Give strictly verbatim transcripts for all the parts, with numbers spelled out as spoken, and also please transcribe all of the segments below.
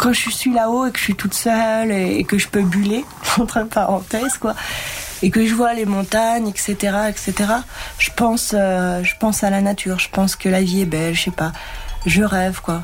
quand je suis là-haut et que je suis toute seule et, et que je peux buller, entre parenthèses, quoi, et que je vois les montagnes, et cetera, et cetera, je pense, euh, je pense à la nature, je pense que la vie est belle, je sais pas, je rêve, quoi.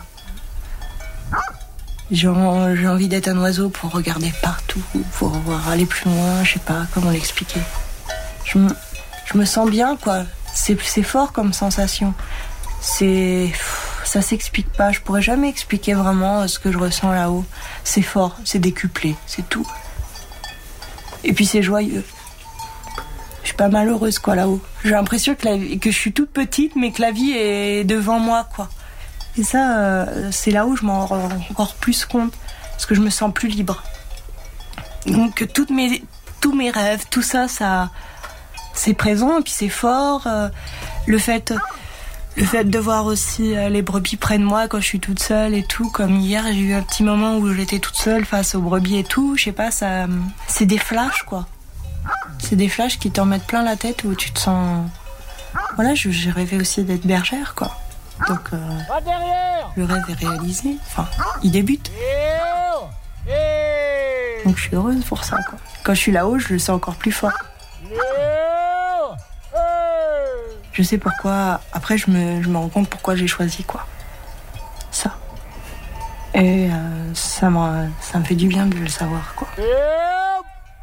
J'ai, j'ai envie d'être un oiseau pour regarder partout, pour voir aller plus loin, je sais pas comment l'expliquer. Je me, je me sens bien, quoi. C'est, c'est fort comme sensation. C'est, ça s'explique pas. Je pourrais jamais expliquer vraiment ce que je ressens là-haut. C'est fort, c'est décuplé, c'est tout. Et puis c'est joyeux. Je suis pas malheureuse, quoi, là-haut. J'ai l'impression que, la, que je suis toute petite, mais que la vie est devant moi, quoi. Et ça, euh, c'est là où je m'en rends encore plus compte, parce que je me sens plus libre. Donc toutes mes, tous mes rêves, tout ça, ça, c'est présent, et puis c'est fort. Euh, le fait, le fait de voir aussi euh, les brebis près de moi quand je suis toute seule et tout, comme hier, j'ai eu un petit moment où j'étais toute seule face aux brebis et tout. Je sais pas, ça, c'est des flashs, quoi. C'est des flashs qui t'en mettent plein la tête, où tu te sens. Voilà, je, j'ai rêvé aussi d'être bergère, quoi. Donc, euh, le rêve est réalisé. Enfin, il débute. Donc, je suis heureuse pour ça, quoi. Quand je suis là-haut, je le sens encore plus fort. Je sais pourquoi. Après, je me, je me rends compte pourquoi j'ai choisi, quoi. Ça. Et euh, ça, me, ça me fait du bien de le savoir, quoi.